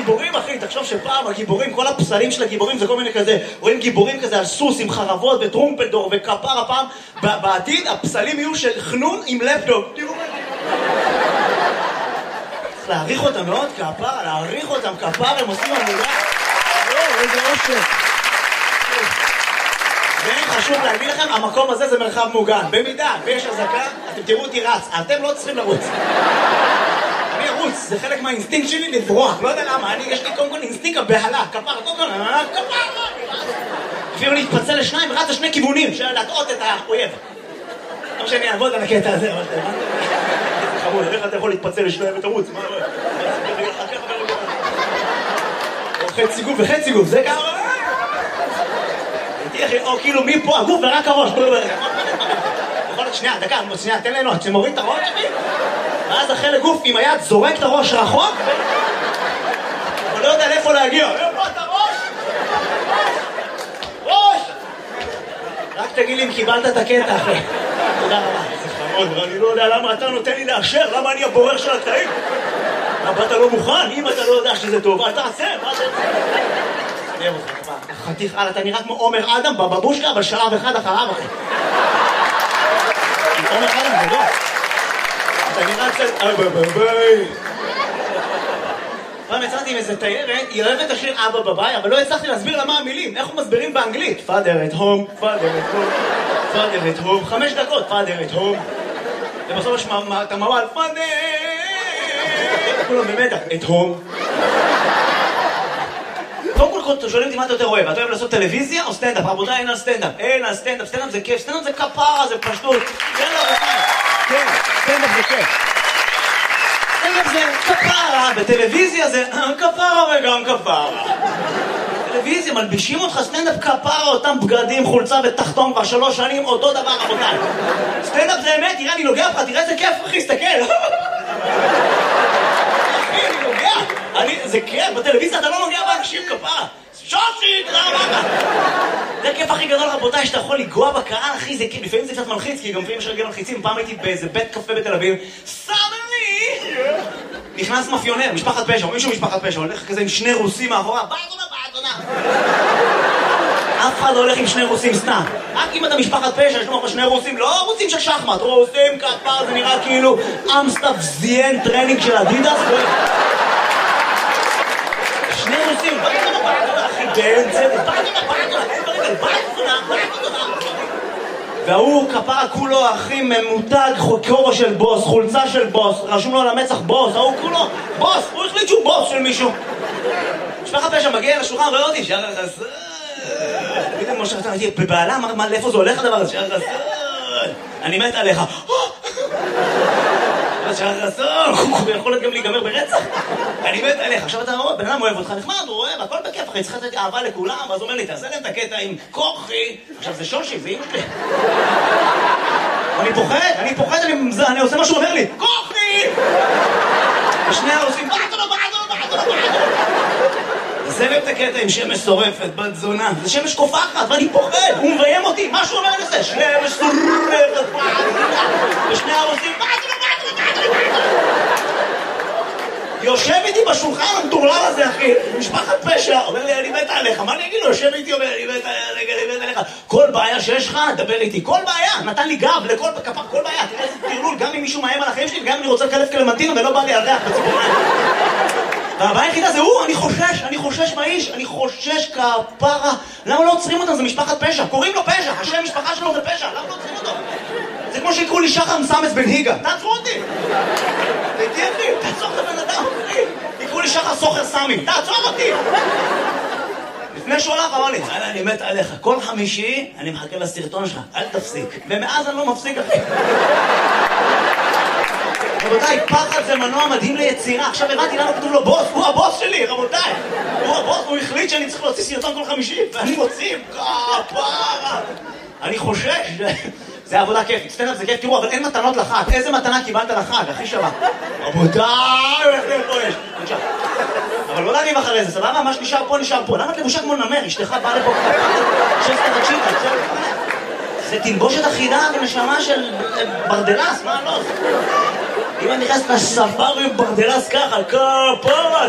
גיבורים, אחי, תחשוב שפעם הגיבורים, כל הפסלים של הגיבורים זה כל מיני כזה, רואים גיבורים כזה על סוס עם חרבות וטרומפלדור וכפרה פעם, בעתיד הפסלים יהיו של חנון עם לפטופ. תראו מה צריך להעריך אותם מאוד, כפרה, להעריך אותם, כפרה, הם עושים עבודה. איזה אושר. וחשוב להגיד לכם, המקום הזה זה מרחב מוגן. במידה ויש הזקה, אתם תראו אותי רץ, אתם לא צריכים לרוץ. אני ארוץ, זה חלק מהאינסטינקט שלי לברוח, לא יודע למה, יש לי קודם כל אינסטינקט הבהלה, כפרה, אפילו להתפצל לשניים ורץ לשני כיוונים, של להטעות את האויב. לא שאני אעבוד על הקטע הזה, אבל חמוד, איך אתה יכול להתפצל לשניים ותרוץ? מה רואה? חצי גוף וחצי גוף, זה כמה... או כאילו מפה הגוף ורק הראש. יכול להיות שנייה, דקה, שנייה, תן לנו, שמוריד את הראש, ואז החלק גוף עם היד זורק את הראש רחוק, אבל לא יודע לאיפה להגיע. איפה את הראש? ראש! רק תגיד לי אם קיבלת את הקטע, אחי. תודה רבה. זה חמוד, אני לא יודע למה אתה נותן לי לאשר, למה אני הבורר של התאים? למה אתה לא מוכן? אם אתה לא יודע שזה טוב, אתה עשה, מה זה? אני אוהב אותך, חתיך, אתה נראה כמו עומר אדם בבבושקה, אבל שלב אחד אחריו, אחי. עומר אדם, זה לא. אתה נראה קצת... ביי. פעם יצאתי עם איזה תיירת, היא אוהבת את השיר אבא בביי, אבל לא הצלחתי להסביר לה מה המילים, איך הוא מסבירים באנגלית. Father at home, Father at home, Father at home, 5 דקות, Father at home. ובסוף יש את המעל, Father! כולם במדע, at home. קודם כל שואלים אותי מה אתה יותר אוהב, אתה אוהב לעשות טלוויזיה או סטנדאפ? רבותיי, אין על סטנדאפ, אין על סטנדאפ, סטנדאפ זה כיף, סטנדאפ זה כפרה, זה פשטות. כן, רבותיי, כן, סטנדאפ זה כיף. סטנדאפ זה כפרה, בטלוויזיה זה כפרה וגם כפרה. טלוויזיה, מלבישים אותך סטנדאפ כפרה, אותם בגדים, חולצה ותחתון כבר 3 שנים, אותו דבר, רבותיי. סטנדאפ זה אמת, תראה, אני נוגע לך, תראה איזה כיף, אחי, סתכל. אחי, אני נוגע. זה כיף, בטלוויזיה אתה לא נוגע באנשים כפרה. שושי, תודה רבה. זה הכיף הכי גדול, רבותיי, שאתה יכול לגוע בקהל, אחי, זה כיף. לפעמים זה קצת מלחיץ, כי גם לפעמים יש רגל מלחיצים. פעם הייתי באיזה בית קפה בתל אביב, סמלי! נכנס מאפיונר, משפחת פשע, או מישהו משפחת פשע, הולך כזה עם 2 רוסים מאחורה, באדונה. אף אחד לא הולך עם 2 רוסים סתם. רק אם אתה משפחת פשע, יש לך 2 רוסים, לא רוסים של שחמט, רוסים כפר, זה נראה כאילו אמסטאפ זיין טרנינג של אדידס. 2 רוסים, באדונה, אחי, באמצע, באדונה. והוא כפרה כולו, אחי, ממותג, כובע של בוס, חולצה של בוס, רשום לו על המצח בוס, ההוא כולו, בוס, הוא החליט שהוא בוס של מישהו. משפחת פשע מגיע לשולחן, רואה אותי, שער החסר. פתאום כמו שאתה אמרתי, בבעלה, לאיפה זה הולך הדבר הזה? שער החסר. אני מת עליך. שער החסר, הוא יכול גם להיגמר ברצח. אני מת עליך. עכשיו אתה אומר, בן אדם אוהב אותך, נחמד, הוא אוהב, הכל בכיף, אחי, צריך לתת אהבה לכולם, ואז הוא אומר לי, תעשה להם את הקטע עם כוחי. עכשיו זה שושי, זה אימא שלי. אני פוחד, אני עושה מה שהוא אומר לי, כוחי! ושני העושים, בעדו. זה להם את הקטע עם שמש שורפת, בת זונה. זה שמש קופחת, ואני פוחד, הוא מביים אותי, מה שהוא אומר לי זה? שמש שורפת, ושני העושים, בעדו. יושב איתי בשולחן המטורלל הזה, אחי, משפחת פשע, אומר לי, אני מת עליך, מה אני אגיד לו? יושב איתי, אומר, אני מת עליך, כל בעיה שיש לך, דבר איתי, כל בעיה, נתן לי גב לכל כפר, כל בעיה, תראה איזה תרלול, גם אם מישהו מאיים על החיים שלי, גם אם אני רוצה לקלף קלמנטינה ולא בא לי על ריח בציפורניים. והבעיה היחידה זה הוא, אני חושש מהאיש, אני חושש כפרה, למה לא עוצרים אותם? זה משפחת פשע, קוראים לו פשע, השם משפחה שלו זה פשע, למה לא עוצרים אותו? זה כמו שיקראו לי שחר מסמס בן היגה, תעצרו אותי! תהייתי אחי, תעצור את הבן אדם, אחי! יקראו לי שחר סוחר סמי, תעצור אותי! לפני שהוא הלך אמר לי, אני מת עליך, כל חמישי אני מחכה לסרטון שלך, אל תפסיק. ומאז אני לא מפסיק, אחי. רבותיי, פחד זה מנוע מדהים ליצירה. עכשיו הבנתי למה כתוב לו בוס, הוא הבוס שלי, רבותיי. הוא הבוס, הוא החליט שאני צריך להוציא סרטון כל חמישי, ואני מוציא, כפרה. אני חושש, זה עבודה כיפית, סטנדאפ זה כיף, תראו, אבל אין מתנות לחג. איזה מתנה קיבלת לחג, הכי שווה? רבותיי, איך פה יש? בבקשה. אבל לא להגיב אחרי זה, סבבה? מה שנשאר פה, נשאר פה. למה את לבושה כמו נמר? אשתך באה לפה תקשיב, זה תלבושת אחידה ונשמה של ברדלס, מה לא? אם אני נכנס לספארי ברדלס ככה, כפרה,